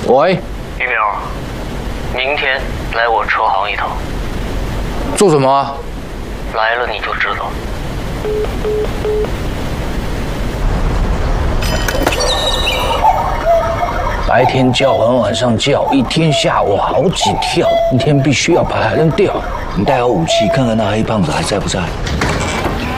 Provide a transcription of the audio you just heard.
喂， 玉苗，明天来我车行一趟。 做什么啊？ 来了你就知道。 白天叫完，晚上叫，一天下午好几跳，今天必须要把他扔掉。你带好武器，看看那黑胖子还在不在。